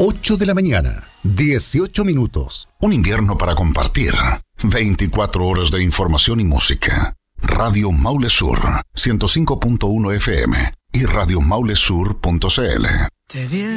8 de la mañana, 18 minutos. Un invierno para compartir. 24 horas de información y música. Radio Maule Sur, 105.1 FM y radiomaulesur.cl.